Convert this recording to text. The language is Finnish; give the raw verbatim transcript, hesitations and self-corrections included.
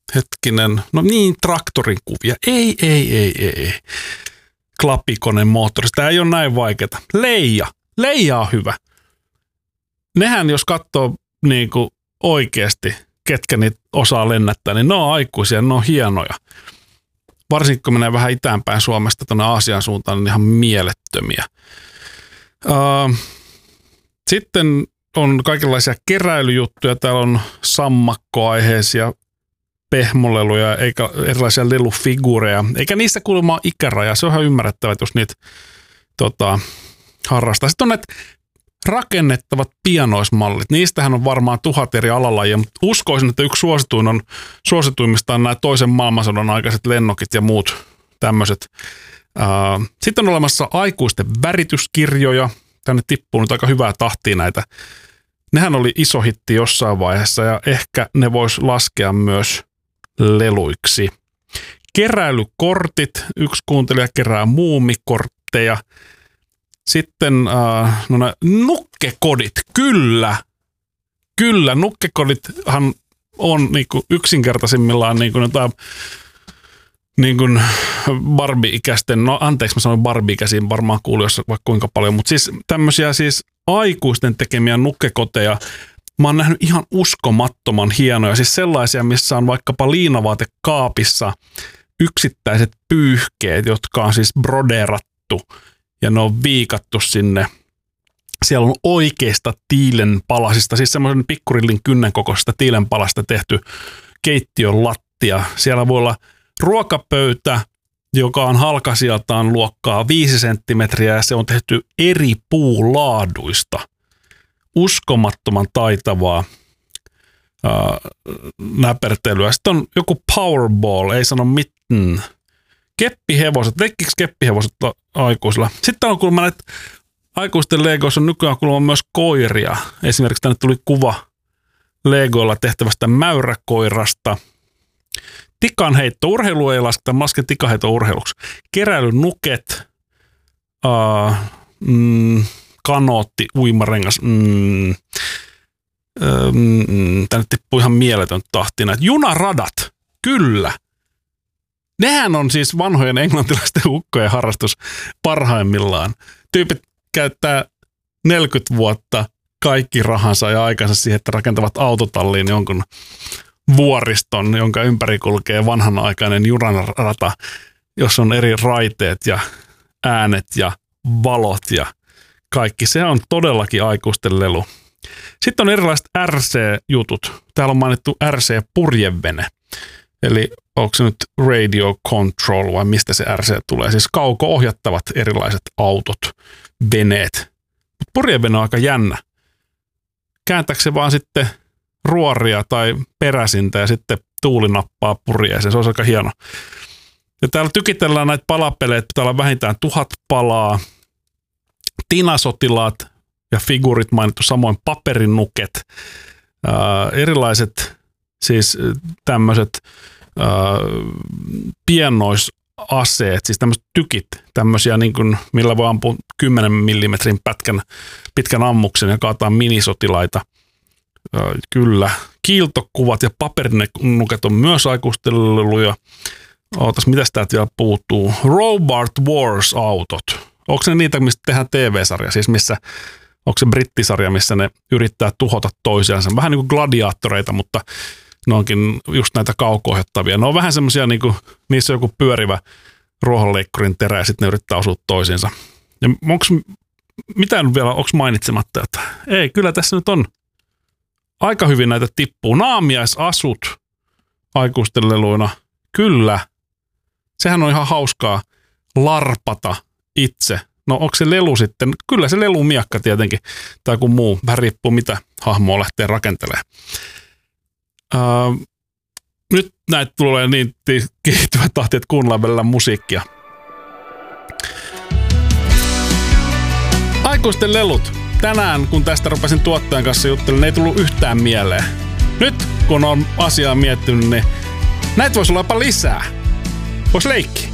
hetkinen, no niin, traktorin kuvia. Ei, ei, ei, ei, ei. Klapikonen moottori. Tämä ei ole näin vaikeaa. Leija. Leija on hyvä. Nehän, jos katsoo niin kuin oikeasti, ketkä niitä osaa lennättää, niin ne on aikuisia, ne on hienoja. Varsinkin kun menee vähän itäänpäin Suomesta tuonne Aasian suuntaan, niin ihan mielettömiä. Uh, sitten on kaikenlaisia keräilyjuttuja. Täällä on sammakkoaiheisia pehmoleluja, eikä erilaisia lelufiguureja. Eikä niissä kuulemma ole ikäraja. Se on ihan ymmärrettävä, jos niitä tota, harrastaa. Sitten on näitä rakennettavat pianoismallit. Niistähän on varmaan tuhat eri alalajia, mutta uskoisin, että yksi suosituin on, suosituimmista on nämä toisen maailmansodan aikaiset lennokit ja muut tämmöiset. Sitten on olemassa aikuisten värityskirjoja. Tänne tippuu nyt aika hyvää tahtia näitä. Nehän oli iso hitti jossain vaiheessa ja ehkä ne vois laskea myös leluiksi. Keräilykortit. Yksi kuuntelija kerää muumikortteja. Sitten äh, no nämä nukkekodit. Kyllä. Kyllä, nukkekodithan on niinku yksinkertaisimmillaan niinku jotain niinku Barbie-ikäisten, no anteeksi mä sanoin Barbie-ikäisiin, varmaan kuuluu jos vaikka kuinka paljon, mutta siis tämmöisiä siis aikuisten tekemiä nukkekoteja, mä oon nähnyt ihan uskomattoman hienoja, siis sellaisia, missä on vaikkapa liinavaatekaapissa yksittäiset pyyhkeet, jotka on siis brodeerattu ja ne on viikattu sinne. Siellä on oikeista tiilenpalasista, siis semmoisen pikkurillin kynnen kokoisesta tiilenpalasta tehty keittiön lattia. Siellä voi olla ruokapöytä, joka on halkasijaltaan luokkaa viisi senttimetriä ja se on tehty eri puulaaduista. Uskomattoman taitavaa ää, näpertelyä. Sitten on joku Powerball, ei sano mitään. Keppihevoset, leikkiksi keppihevoset aikuisilla. Sitten on kuulemma näitä aikuisten Legoissa on nykyään kuulemma myös koiria. Esimerkiksi tänne tuli kuva Legoilla tehtävästä mäyräkoirasta. Tikanheitto, urheilu ei lasketa, laske tikanheitto urheiluksi. Keräilynuket, uh, mm, kanootti, uimarengas. Mm, mm, tänne tippuu ihan mieletön tahti. Näitä junaradat, kyllä. Nehän on siis vanhojen englantilaisten ukkojen harrastus parhaimmillaan. Tyypit käyttää neljäkymmentä vuotta kaikki rahansa ja aikansa siihen, että rakentavat autotalliin jonkun vuoriston, jonka ympäri kulkee vanhanaikainen junarata, jossa on eri raiteet ja äänet ja valot ja kaikki. Se on todellakin aikuisten lelu. Sitten on erilaiset R C-jutut. Täällä on mainittu R C-purjevene. Eli onko se nyt radio control vai mistä se R C tulee? Siis kauko-ohjattavat erilaiset autot, veneet. Mutta purjevene on aika jännä. Kääntääkö se vaan sitten ruoria tai peräsintä ja sitten tuuli nappaa purjeeseen. Se on aika hieno. Ja täällä tykitellään näitä palapelejä. Täällä on vähintään tuhat palaa. Tinasotilaat ja figuurit mainittu, samoin paperinuket. Ää, erilaiset siis tämmöiset ää, pienoisaseet, siis tämmöiset tykit, tämmöisiä niin kuin, millä voi ampua kymmenen millimetrin pätkän pitkän ammuksen ja kaataa minisotilaita. Ää, kyllä. Kiiltokuvat ja paperinuket on myös aikuisteluja. Ootas, mitäs täältä vielä puuttuu? Robot Wars-autot. Onko ne niitä, mistä tehdään T V-sarja? Siis missä, onko se brittisarja, missä ne yrittää tuhota toisiansa? Vähän niin kuin gladiaattoreita, mutta ne onkin just näitä kauko-ohjattavia. Ne on vähän semmoisia, niin kuin, niissä on joku pyörivä ruohonleikkurin terä ja sitten ne yrittää osua toisiinsa. Ja onko, mitä nyt vielä, onko mainitsematta? Että ei, kyllä tässä nyt on aika hyvin näitä tippuu. Naamiaisasut aikuisten leluina. Kyllä. Sehän on ihan hauskaa larpata itse. No onko se lelu sitten? Kyllä se lelumiakka tietenkin. Tai joku muu. Vähän riippuu mitä hahmoa lähtee rakentelemaan. Öö, nyt näitä tulee niin kehittyvä tahti, että kuunnellaan välillä musiikkia. Aikuisten lelut. Tänään, kun tästä rupesin tuottajan kanssa juttelemaan, ei tullut yhtään mieleen. Nyt, kun on asiaa miettinyt, niin näitä voisi olla jopa lisää. Vois leikki.